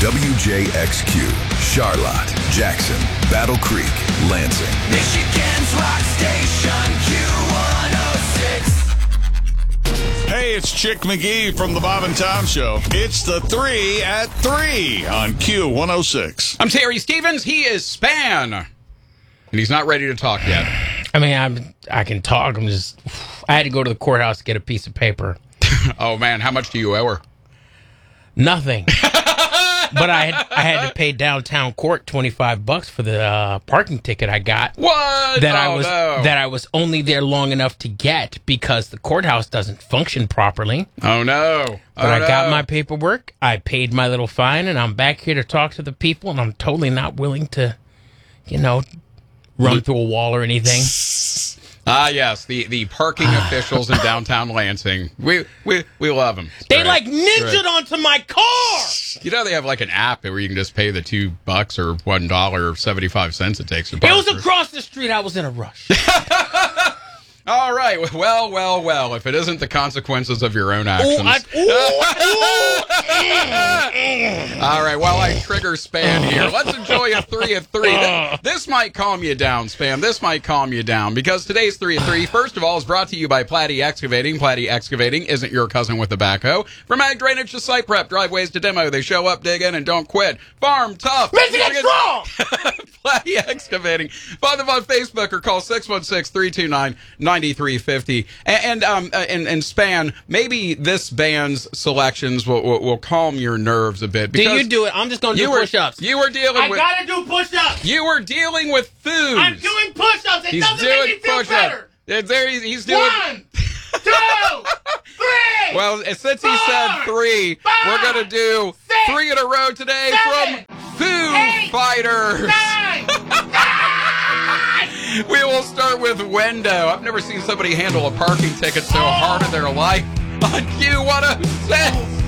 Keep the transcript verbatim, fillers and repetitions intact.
W J X Q, Charlotte, Jackson, Battle Creek, Lansing. Michigan's rock station, Q one oh six. Hey, it's Chick McGee from the Bob and Tom Show. It's the three at three on Q one oh six. I'm Terry Stevens. He is Span. And he's not ready to talk yet. I mean, I'm, I can talk. I'm just... I had to go to the courthouse to get a piece of paper. Oh, man. How much do you owe her? Nothing. But I had, I had to pay downtown court twenty-five bucks for the uh, parking ticket I got. What? That oh, I was no. that I was only there long enough to get because the courthouse doesn't function properly. Oh, no. But oh, I no. got my paperwork. I paid my little fine, and I'm back here to talk to the people, and I'm totally not willing to, you know, run through a wall or anything. Ah, yes, the, the parking officials in downtown Lansing. We we we love them. They Right. like ninja'd Right. onto my car. You know they have like an app where you can just pay the two bucks or one dollar or seventy five cents it takes to park. It was or- across the street. I was in a rush. All right, well, well, well. If it isn't the consequences of your own actions. Ooh, I, ooh, ooh. All right, while I trigger Span here, let's enjoy a three at three. This might calm you down, Span. This might calm you down because today's three at three, first of all, is brought to you by Platy Excavating. Platy Excavating isn't your cousin with a backhoe. From ag drainage to site prep, driveways to demo, they show up, dig in, and don't quit. Farm tough. Michigan strong. Platy Excavating. Find them on Facebook or call six one six, three two nine, nine three five zero. And, and, um, and, and Span, maybe this band's selections will, will, will calm your nerves a bit. Do you do it? I'm just going to do you were, push-ups. You were dealing I with... got to do push-ups. You were dealing with food. I'm doing push-ups. It He's doesn't doing make me feel push-ups. better. There, there he's, he's doing... One, two, three. Well, since he four, said three, five, we're going to do six, three in a row today seven, from Foo eight, Fighters. nine, We will start with Wendo. I've never seen somebody handle a parking ticket so hard in their life. On Q one oh six.